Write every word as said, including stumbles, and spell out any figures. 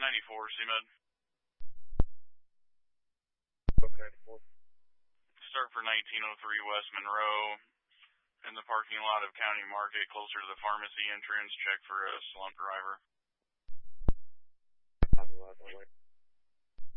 ninety-four, C-Med. Open ninety-four. Start for nineteen oh three West Monroe. In the parking lot of County Market, closer to the pharmacy entrance, check for a slump driver. Copy, one, one, one.